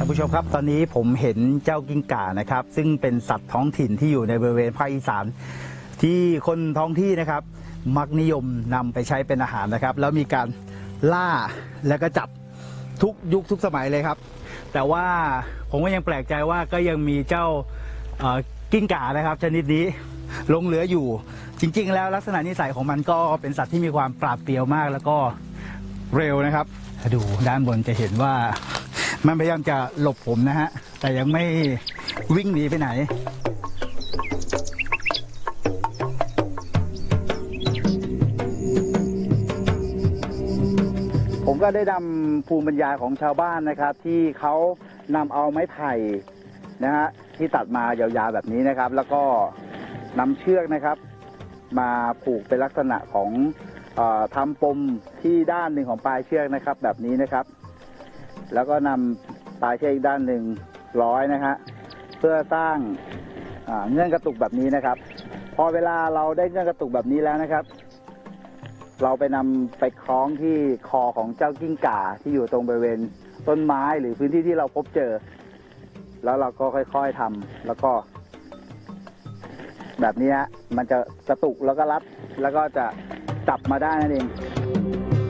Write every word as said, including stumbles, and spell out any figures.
านผู้ชมครับตอนนี้ผมเห็นเจ้ากิ้งก่านะครับซึ่งเป็นสัตว์ท้องถิ่นที่อยู่ในบริเวณภาคอีสานที่คนท้องที่นะครับมักนิยมนำไปใช้เป็นอาหารนะครับแล้วมีการล่าแล้วก็จับทุกยุคทุกสมัยเลยครับแต่ว่าผมก็ยังแปลกใจว่าก็ยังมีเจ้ากิ้งก่านะครับชนิดนี้หลงเหลืออยู่จริงๆแล้วลักษณะนิสัยของมันก็เป็นสัตว์ที่มีความปราดเปรียวมากแล้วก็เร็วนะครับดูด้านบนจะเห็นว่ามันพยายามจะหลบผมนะฮะแต่ยังไม่วิ่งหนีไปไหนผมก็ได้นำภูมิปัญญาของชาวบ้านนะครับที่เขานำเอาไม้ไผ่นะฮะที่ตัดมายาวๆแบบนี้นะครับแล้วก็นำเชือกนะครับมาผูกเป็นลักษณะของเอ่อทำปมที่ด้านหนึ่งของปลายเชือกนะครับแบบนี้นะครับแล้วก็นำปลายเชือกอีกด้านหนึ่งร้อยนะฮะเพื่อสร้างเงื่อนกระตุกแบบนี้นะครับพอเวลาเราได้เงื่อนกระตุกแบบนี้แล้วนะครับเราไปนำไปคล้องที่คอของเจ้ากิ้งก่าที่อยู่ตรงบริเวณต้นไม้หรือพื้นที่ที่เราพบเจอแล้วเราก็ค่อยๆทำแล้วก็แบบนี้มันจะกระตุกแล้วก็รัดแล้วก็จะจับมาได้นั่นเอง